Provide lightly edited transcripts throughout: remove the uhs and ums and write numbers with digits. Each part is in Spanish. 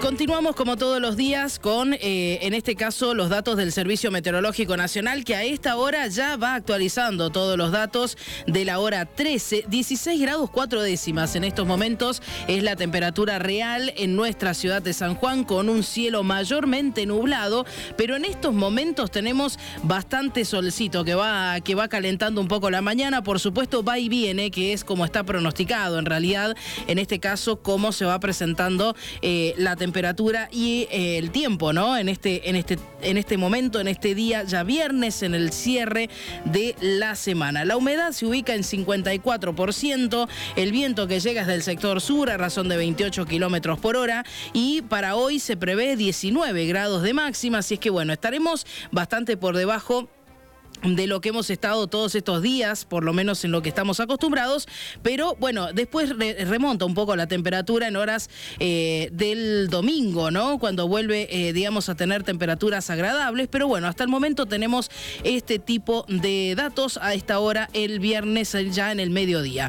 Continuamos como todos los días con, en este caso, los datos del Servicio Meteorológico Nacional, que a esta hora ya va actualizando todos los datos de la hora 13. 16 grados 4 décimas en estos momentos es la temperatura real en nuestra ciudad de San Juan, con un cielo mayormente nublado, pero en estos momentos tenemos bastante solcito que va calentando un poco la mañana. Por supuesto, va y viene, que es como está pronosticado en realidad, en este caso, cómo se va presentando la temperatura y el tiempo, ¿no? En este momento, en este día, ya viernes, en el cierre de la semana. La humedad se ubica en 54%, el viento que llega es del sector sur a razón de 28 kilómetros por hora, y para hoy se prevé 19 grados de máxima, así es que bueno, estaremos bastante por debajo de lo que hemos estado todos estos días, por lo menos en lo que estamos acostumbrados, pero bueno, después remonta un poco la temperatura en horas del domingo, ¿no? Cuando vuelve, digamos, a tener temperaturas agradables, pero bueno, hasta el momento tenemos este tipo de datos a esta hora el viernes ya en el mediodía.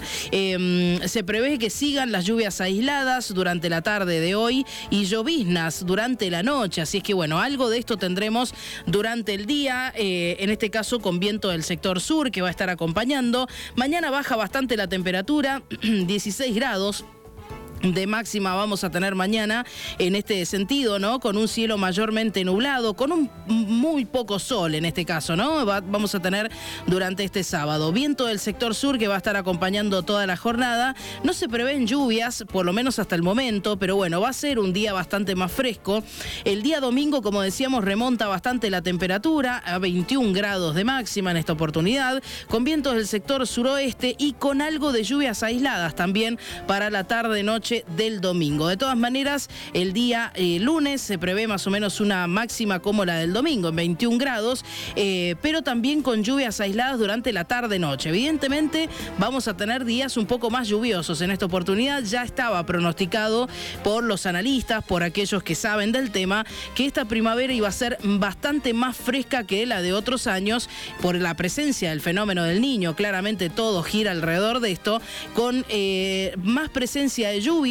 Se prevé que sigan las lluvias aisladas durante la tarde de hoy y lloviznas durante la noche, así es que bueno, algo de esto tendremos durante el día, en este caso con viento del sector sur que va a estar acompañando. Mañana baja bastante la temperatura, 16 grados. De máxima vamos a tener mañana en este sentido, ¿no? Con un cielo mayormente nublado, con un muy poco sol en este caso, ¿no? Vamos a tener durante este sábado viento del sector sur que va a estar acompañando toda la jornada. No se prevén lluvias, por lo menos hasta el momento, pero bueno, va a ser un día bastante más fresco. El día domingo, como decíamos, remonta bastante la temperatura a 21 grados de máxima en esta oportunidad, con vientos del sector suroeste y con algo de lluvias aisladas también para la tarde-noche del domingo. De todas maneras, el día lunes se prevé más o menos una máxima como la del domingo, en 21 grados, pero también con lluvias aisladas durante la tarde-noche. Evidentemente, vamos a tener días un poco más lluviosos en esta oportunidad. Ya estaba pronosticado por los analistas, por aquellos que saben del tema, que esta primavera iba a ser bastante más fresca que la de otros años por la presencia del fenómeno del Niño. Claramente todo gira alrededor de esto, con más presencia de lluvias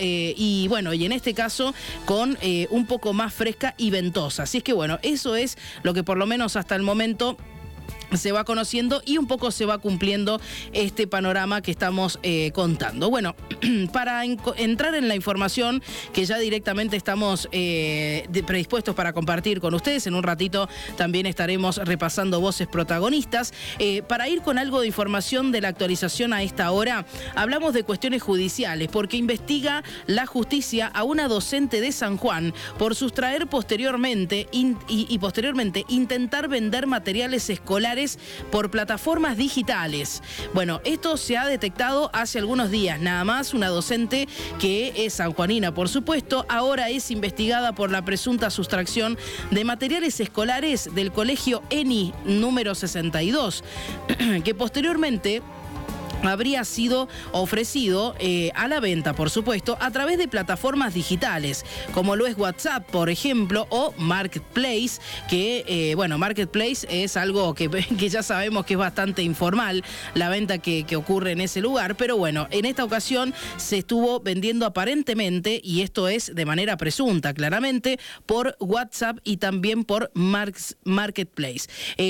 y bueno, y en este caso con un poco más fresca y ventosa. Así es que bueno, eso es lo que por lo menos hasta el momento se va conociendo y un poco se va cumpliendo este panorama que estamos contando. Bueno, para entrar en la información que ya directamente estamos predispuestos para compartir con ustedes, en un ratito también estaremos repasando voces protagonistas. Para ir con algo de información de la actualización a esta hora, hablamos de cuestiones judiciales, porque investiga la justicia a una docente de San Juan por sustraer posteriormente y posteriormente intentar vender materiales escolares por plataformas digitales. Bueno, esto se ha detectado hace algunos días nada más. Una docente que es sanjuanina, por supuesto, ahora es investigada por la presunta sustracción de materiales escolares del colegio ENI número 62, que posteriormente habría sido ofrecido a la venta, por supuesto, a través de plataformas digitales, como lo es WhatsApp, por ejemplo, o Marketplace, que, bueno, Marketplace es algo que ya sabemos que es bastante informal, la venta que ocurre en ese lugar, pero bueno, en esta ocasión se estuvo vendiendo aparentemente, y esto es de manera presunta, claramente, por WhatsApp y también por Marketplace.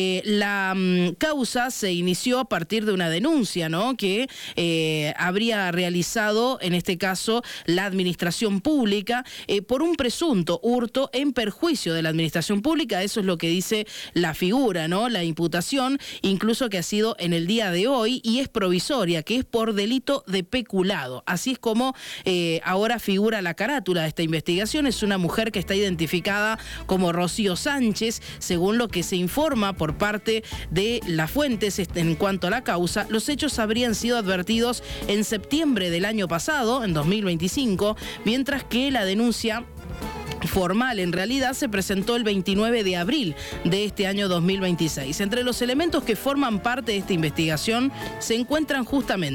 La causa se inició a partir de una denuncia, ¿no?, que habría realizado, en este caso, la administración pública por un presunto hurto en perjuicio de la administración pública. Eso es lo que dice la figura, ¿no? La imputación, incluso que ha sido en el día de hoy y es provisoria, que es por delito de peculado. Así es como ahora figura la carátula de esta investigación. Es una mujer que está identificada como Rocío Sánchez, según lo que se informa por parte de las fuentes en cuanto a la causa. Los hechos habrían sido advertidos en septiembre del año pasado, en 2025, mientras que la denuncia formal en realidad se presentó el 29 de abril de este año 2026. Entre los elementos que forman parte de esta investigación se encuentran justamente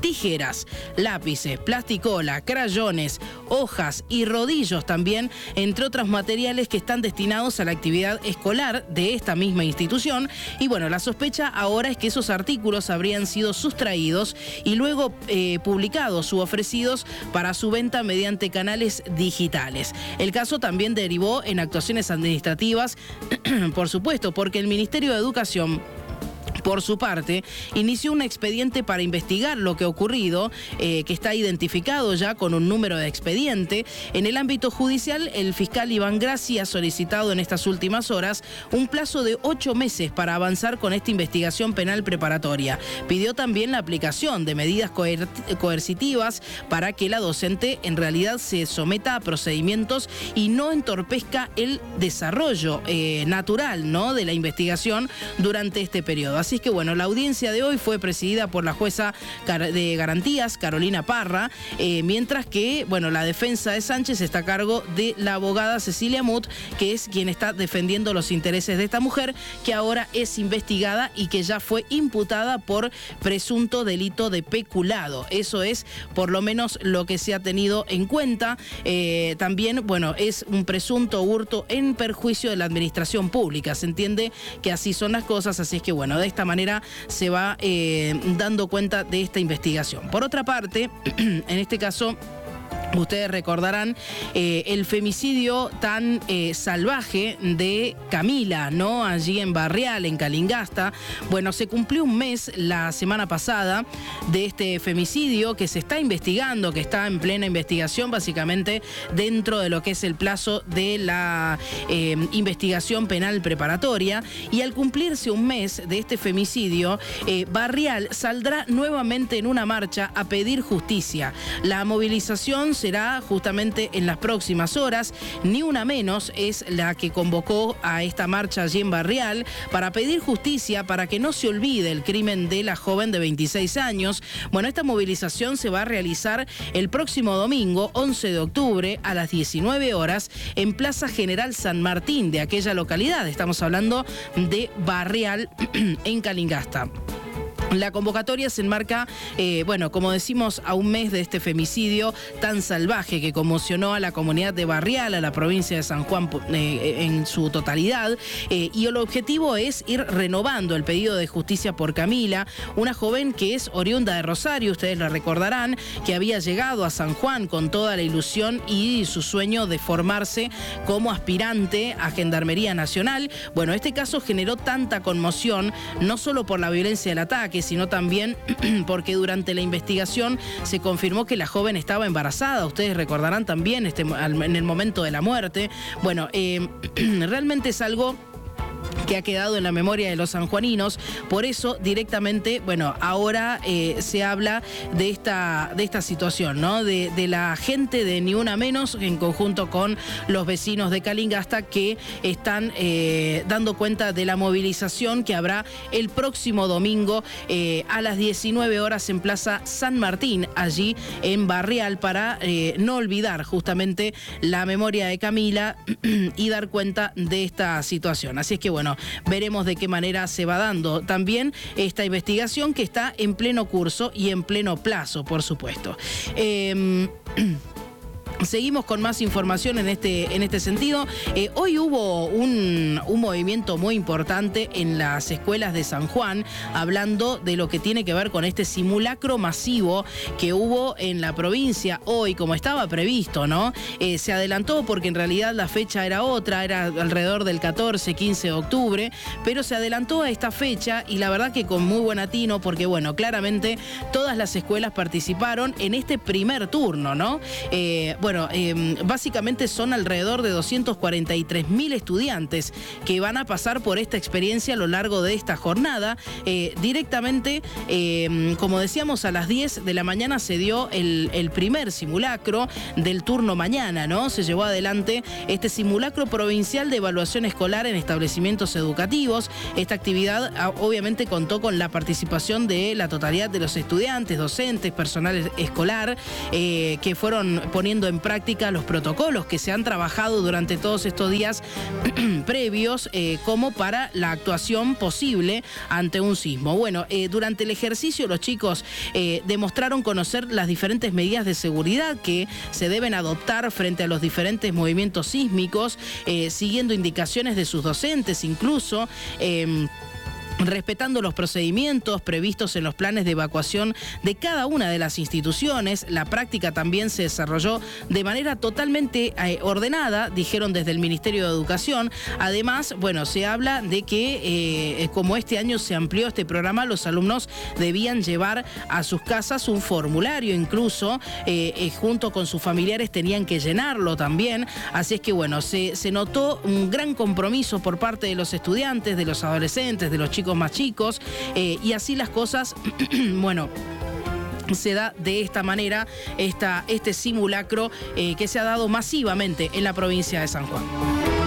tijeras, lápices, plasticola, crayones, hojas y rodillos también, entre otros materiales que están destinados a la actividad escolar de esta misma institución. Y bueno, la sospecha ahora es que esos artículos habrían sido sustraídos y luego publicados u ofrecidos para su venta mediante canales digitales. El caso también derivó en actuaciones administrativas, por supuesto, porque el Ministerio de Educación, por su parte, inició un expediente para investigar lo que ha ocurrido, que está identificado ya con un número de expediente. En el ámbito judicial, el fiscal Iván Grassi ha solicitado en estas últimas horas un plazo de 8 meses para avanzar con esta investigación penal preparatoria. Pidió también la aplicación de medidas coercitivas para que la docente en realidad se someta a procedimientos y no entorpezca el desarrollo natural, ¿no?, de la investigación durante este periodo. Así es que bueno, la audiencia de hoy fue presidida por la jueza de garantías, Carolina Parra, mientras que bueno, la defensa de Sánchez está a cargo de la abogada Cecilia Mut, que es quien está defendiendo los intereses de esta mujer, que ahora es investigada y que ya fue imputada por presunto delito de peculado. Eso es por lo menos lo que se ha tenido en cuenta. También, bueno, es un presunto hurto en perjuicio de la administración pública. Se entiende que así son las cosas, así es que bueno, de esta manera se va dando cuenta de esta investigación. Por otra parte, en este caso, ustedes recordarán el femicidio tan salvaje de Camila, ¿no?, allí en Barrial, en Calingasta. Bueno, se cumplió un mes la semana pasada de este femicidio que se está investigando, que está en plena investigación, básicamente dentro de lo que es el plazo de la investigación penal preparatoria. Y al cumplirse un mes de este femicidio, Barrial saldrá nuevamente en una marcha a pedir justicia. La movilización será justamente en las próximas horas. Ni una menos es la que convocó a esta marcha allí en Barrial para pedir justicia, para que no se olvide el crimen de la joven de 26 años. Bueno, esta movilización se va a realizar el próximo domingo, 11 de octubre, a las 19 horas, en Plaza General San Martín de aquella localidad. Estamos hablando de Barrial, en Calingasta. La convocatoria se enmarca, bueno, como decimos, a un mes de este femicidio tan salvaje que conmocionó a la comunidad de Barrial, a la provincia de San Juan en su totalidad. Y el objetivo es ir renovando el pedido de justicia por Camila, una joven que es oriunda de Rosario, ustedes la recordarán, que había llegado a San Juan con toda la ilusión y su sueño de formarse como aspirante a Gendarmería Nacional. Bueno, este caso generó tanta conmoción, no solo por la violencia del ataque, sino también porque durante la investigación se confirmó que la joven estaba embarazada. Ustedes recordarán también en el momento de la muerte. Bueno, realmente es algo que ha quedado en la memoria de los sanjuaninos. Por eso directamente, bueno, ahora se habla de esta situación, ¿no? De la gente de Ni Una Menos, en conjunto con los vecinos de Calingasta, que están dando cuenta de la movilización que habrá el próximo domingo a las 19 horas en Plaza San Martín, allí en Barrial, para no olvidar justamente la memoria de Camila y dar cuenta de esta situación. Así es que bueno, veremos de qué manera se va dando también esta investigación, que está en pleno curso y en pleno plazo, por supuesto. Seguimos con más información en este sentido. Hoy hubo un movimiento muy importante en las escuelas de San Juan, hablando de lo que tiene que ver con este simulacro masivo que hubo en la provincia hoy, como estaba previsto, ¿no? Se adelantó porque en realidad la fecha era otra, era alrededor del 14, 15 de octubre, pero se adelantó a esta fecha y la verdad que con muy buen atino, porque bueno, claramente todas las escuelas participaron en este primer turno, ¿no? Básicamente son alrededor de 243.000 estudiantes que van a pasar por esta experiencia a lo largo de esta jornada. Directamente, como decíamos, a las 10 de la mañana se dio el primer simulacro del turno mañana, ¿no? Se llevó adelante este simulacro provincial de evaluación escolar en establecimientos educativos. Esta actividad obviamente contó con la participación de la totalidad de los estudiantes, docentes, personal escolar, que fueron poniendo en práctica los protocolos que se han trabajado durante todos estos días previos como para la actuación posible ante un sismo. Bueno, durante el ejercicio los chicos demostraron conocer las diferentes medidas de seguridad que se deben adoptar frente a los diferentes movimientos sísmicos, siguiendo indicaciones de sus docentes incluso, respetando los procedimientos previstos en los planes de evacuación de cada una de las instituciones. La práctica también se desarrolló de manera totalmente ordenada, dijeron desde el Ministerio de Educación. Además, bueno, se habla de que como este año se amplió este programa, los alumnos debían llevar a sus casas un formulario, incluso junto con sus familiares tenían que llenarlo también. Así es que bueno, se notó un gran compromiso por parte de los estudiantes, de los adolescentes, de los chicos más chicos, y así las cosas, bueno, se da de esta manera este simulacro que se ha dado masivamente en la provincia de San Juan.